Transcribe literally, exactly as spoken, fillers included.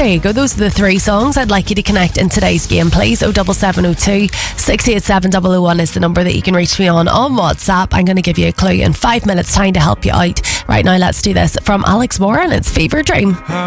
you go. Those are the three songs I'd like you to connect in today's game, please. oh seven seven oh two, six eight seven, double oh one is the number that you can reach me on on WhatsApp. I'm going to give you a clue in five minutes time to help you out. Right now, let's do this from Alex Moore, and it's Fever Dream.